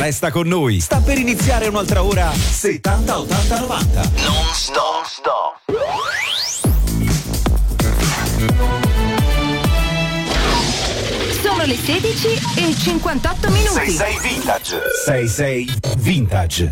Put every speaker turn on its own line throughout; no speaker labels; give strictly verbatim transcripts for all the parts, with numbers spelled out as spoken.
Resta con noi, sta per iniziare un'altra ora settanta ottanta novanta. Non stop, stop.
Sono le sedici e cinquantotto minuti.
sei sei Vintage. sei sei Vintage.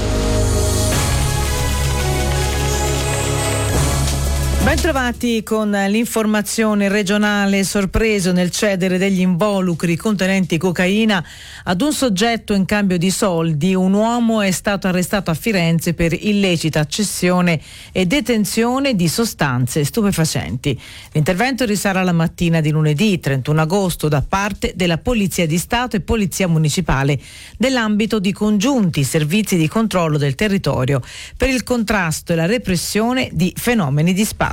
Bentrovati con l'informazione regionale. Sorpreso nel cedere degli involucri contenenti cocaina ad un soggetto in cambio di soldi, un uomo è stato arrestato a Firenze per illecita cessione e detenzione di sostanze stupefacenti. L'intervento risale alla mattina di lunedì trentuno agosto da parte della Polizia di Stato e Polizia Municipale nell'ambito di congiunti servizi di controllo del territorio per il contrasto e la repressione di fenomeni di spaccio.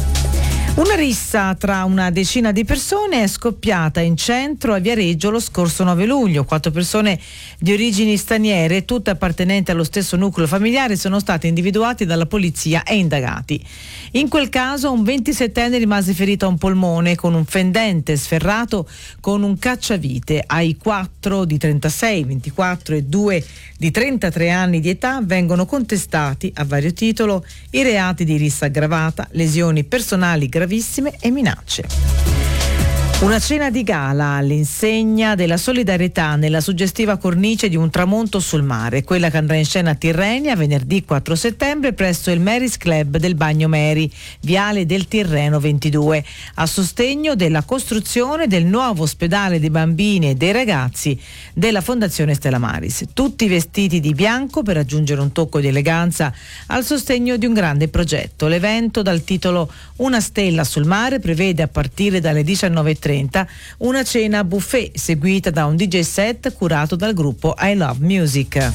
Una rissa tra una decina di persone è scoppiata in centro a Viareggio lo scorso nove luglio. Quattro persone di origini straniere, tutte appartenenti allo stesso nucleo familiare, sono state individuate dalla polizia e indagati. In quel caso un ventisettenne rimase ferito a un polmone con un fendente sferrato con un cacciavite. Ai quattro di trentasei, ventiquattro e due di trentatré anni di età vengono contestati a vario titolo i reati di rissa aggravata, lesioni personali gravissime e minacce. Una cena di gala all'insegna della solidarietà nella suggestiva cornice di un tramonto sul mare, quella che andrà in scena a Tirrenia venerdì quattro settembre presso il Mary's Club del Bagno Mary, Viale del Tirreno ventidue, a sostegno della costruzione del nuovo ospedale dei bambini e dei ragazzi della Fondazione Stella Maris. Tutti vestiti di bianco per aggiungere un tocco di eleganza al sostegno di un grande progetto. L'evento, dal titolo Una stella sul mare, prevede a partire dalle diciannove e trenta una cena buffet seguita da un D J set curato dal gruppo I Love Music.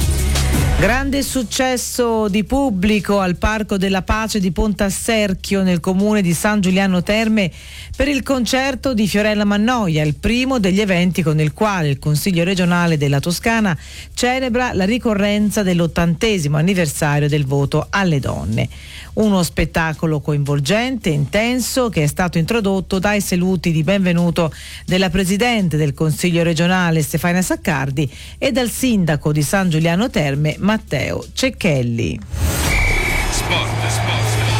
Grande successo di pubblico al Parco della Pace di Pontasserchio nel comune di San Giuliano Terme per il concerto di Fiorella Mannoia, il primo degli eventi con il quale il Consiglio regionale della Toscana celebra la ricorrenza dell'ottantesimo anniversario del voto alle donne. Uno spettacolo coinvolgente, intenso, che è stato introdotto dai saluti di benvenuto della Presidente del Consiglio regionale Stefania Saccardi e dal Sindaco di San Giuliano Terme Matteo Cecchelli.
Sport, sport.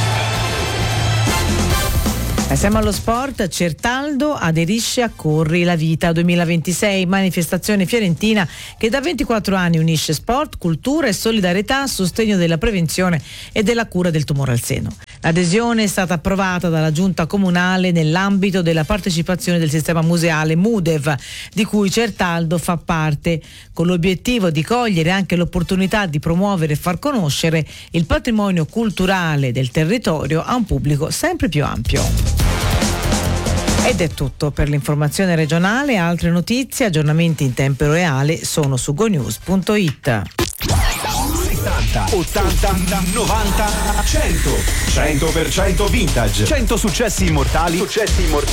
Passiamo allo sport. Certaldo aderisce a Corri la Vita duemilaventisei, manifestazione fiorentina che da ventiquattro anni unisce sport, cultura e solidarietà a sostegno della prevenzione e della cura del tumore al seno. L'adesione è stata approvata dalla giunta comunale nell'ambito della partecipazione del sistema museale MUDEV, di cui Certaldo fa parte, con l'obiettivo di cogliere anche l'opportunità di promuovere e far conoscere il patrimonio culturale del territorio a un pubblico sempre più ampio. Ed è tutto per l'informazione regionale. Altre notizie, aggiornamenti in tempo reale sono su gonews punto it.
settanta, ottanta, novanta, cento. cento per cento Vintage. cento successi immortali. Successi immortali